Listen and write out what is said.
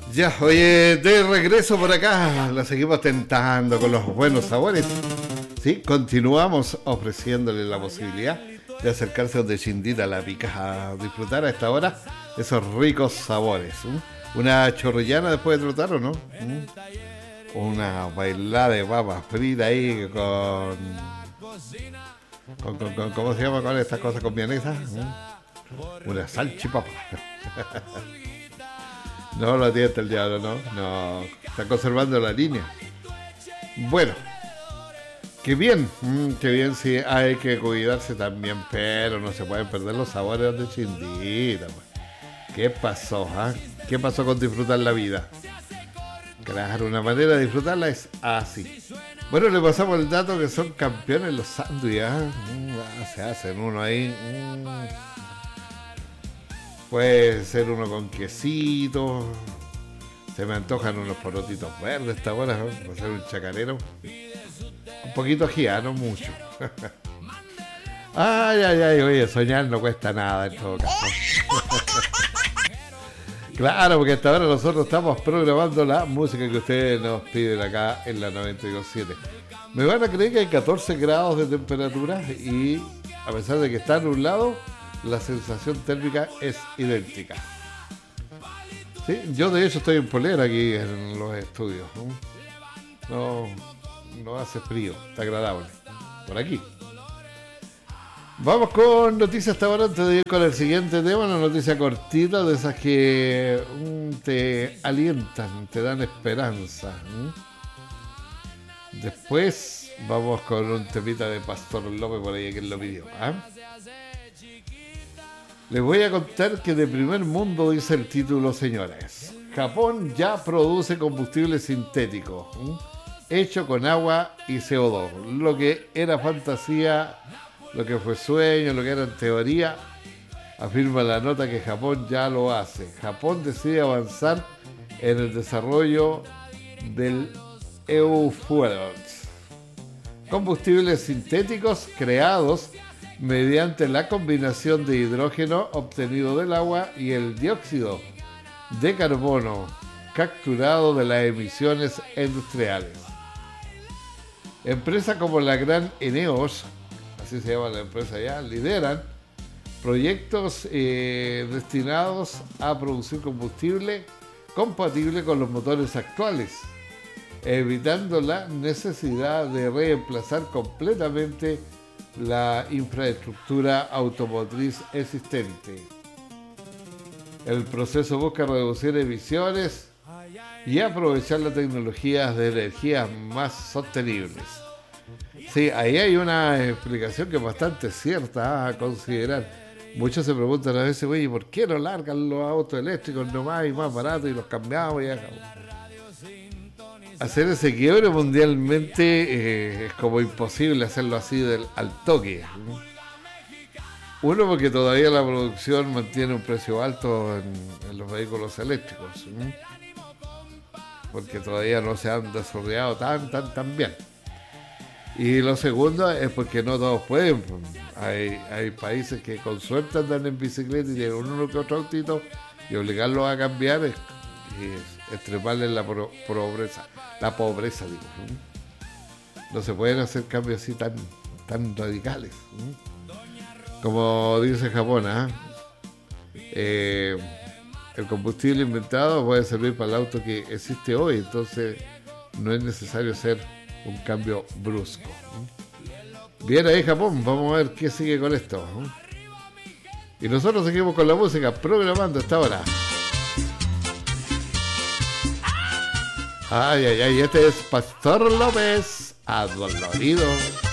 Ya, oye, de regreso por acá, la seguimos tentando con los buenos sabores. Sí, continuamos ofreciéndole la posibilidad de acercarse donde Chindita la pica a disfrutar a esta hora esos ricos sabores. Una chorrillana después de trotar, ¿o no? Una bailada de papas fritas ahí con ¿cómo se llama con estas cosas con vienesa? Una salchipapa. No lo tienta el diablo, no, está conservando la línea. Bueno, qué bien, sí, hay que cuidarse también, pero no se pueden perder los sabores de Chindita. ¿Qué pasó? ¿Qué pasó con disfrutar la vida? Claro, una manera de disfrutarla es así. Bueno, le pasamos el dato que son campeones los sándwiches. Se hacen uno ahí. Puede ser uno con quesito. Se me antojan unos porotitos verdes esta hora, ¿no? Puede ser un chacarero. Un poquito ají, no mucho. Ay, oye, soñar no cuesta nada en todo caso. Claro, porque hasta ahora nosotros estamos programando la música que ustedes nos piden acá en la 92.7. Me van a creer que hay 14 grados de temperatura y a pesar de que está nublado, la sensación térmica es idéntica. ¿Sí? Yo de hecho estoy en polera aquí en los estudios. No hace frío, está agradable. Por aquí. Vamos con noticias hasta ahora antes de ir con el siguiente tema, una noticia cortita de esas que te alientan, te dan esperanza. Después vamos con un temita de Pastor López por ahí que él lo pidió. Les voy a contar que de primer mundo dice el título, señores. Japón ya produce combustible sintético, hecho con agua y CO2. Lo que era fantasía, lo que fue sueño, lo que era en teoría, afirma la nota que Japón ya lo hace. Japón decide avanzar en el desarrollo del e-fuels, combustibles sintéticos creados mediante la combinación de hidrógeno obtenido del agua y el dióxido de carbono capturado de las emisiones industriales. Empresas como la Gran Eneos, así se llama la empresa ya, lideran proyectos destinados a producir combustible compatible con los motores actuales, evitando la necesidad de reemplazar completamente la infraestructura automotriz existente. El proceso busca reducir emisiones y aprovechar las tecnologías de energía más sostenibles. Sí, ahí hay una explicación que es bastante cierta a considerar. Muchos se preguntan a veces, oye, ¿por qué no largan los autos eléctricos nomás y más baratos y los cambiamos y acabamos? Hacer ese quiebre mundialmente es como imposible hacerlo así al toque. Uno, porque todavía la producción mantiene un precio alto en los vehículos eléctricos, porque todavía no se han desarrollado tan bien. Y lo segundo es porque no todos pueden. Hay países que con suerte andan en bicicleta y tienen uno que otro autito, y obligarlos a cambiar es extremarle la pobreza, digo. No se pueden hacer cambios así tan radicales. Como dice Japón, el combustible inventado puede servir para el auto que existe hoy, entonces no es necesario hacer un cambio brusco. Bien ahí Japón, vamos a ver qué sigue con esto. Y nosotros seguimos con la música, programando hasta ahora. Ay, este es Pastor López, adolorido.